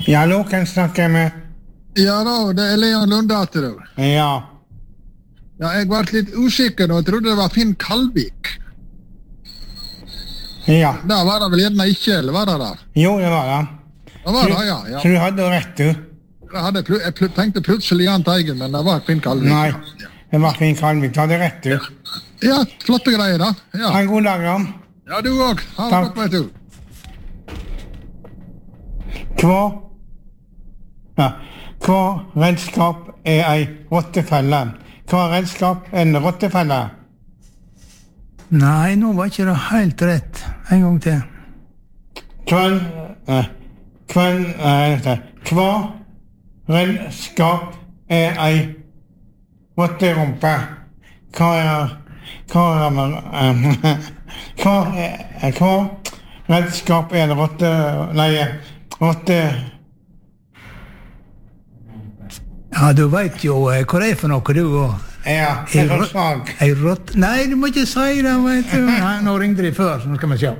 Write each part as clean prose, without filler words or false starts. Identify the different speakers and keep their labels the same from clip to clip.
Speaker 1: Ja, hallo, kan jeg snakke med?
Speaker 2: Ja da, det Leon Lundater da.
Speaker 1: Ja.
Speaker 2: Ja, jeg var litt usikker og trodde det var Finn Kalvik.
Speaker 1: Ja.
Speaker 2: Da var det vel gjerne ikke, eller var det der?
Speaker 1: Jo, det var det.
Speaker 2: Det var det, ja.
Speaker 1: Så du hadde rett, du?
Speaker 2: Jeg tenkte plutselig Jan Teigen, men det var Finn Kalvik.
Speaker 1: Nei, det var Finn Kalvik. Du hadde rett, du.
Speaker 2: Ja, flotte greier da. Ja.
Speaker 1: Ha en god dag, da.
Speaker 2: Ja, du også. Ha det godt, vet du.
Speaker 1: Hva redskap ei rottefelle? Hva redskap en rottefelle?
Speaker 3: Nei, nå var ikke det helt rett. En gang til.
Speaker 1: Hva redskap ei rotterumpe? Hva redskap en rotte...
Speaker 3: Ja, du vet jo hva det er for noe, du også.
Speaker 1: Ja, en rottfag.
Speaker 3: Nei, du må ikke si det, vet du. Nei, nå ringte de før, så nå skal vi se.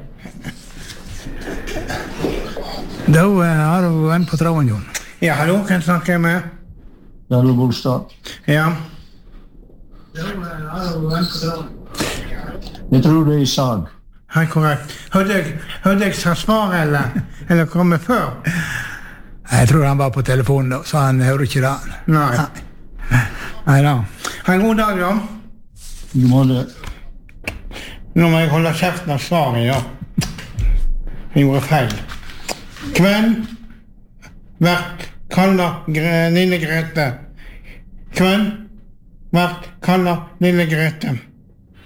Speaker 3: Da har du en på tråden, Jon.
Speaker 1: Ja, hallo, kan jeg snakke med?
Speaker 4: Jarle Bolstad.
Speaker 1: Ja.
Speaker 3: Da har du en på tråden.
Speaker 4: Jeg tror det er i sag.
Speaker 1: Hei, korrekt. Hørte jeg sa svar, eller komme før?
Speaker 3: Jeg tror han var på telefonen da, så han hører ikke det. Nei da.
Speaker 1: Ha en god dag, da.
Speaker 4: Du må det.
Speaker 1: Nå må jeg holde kjeften av svaret, ja. Jeg gjorde feil. Hvem vært kallet Lille Grete? Hvem vært kallet Lille Grete?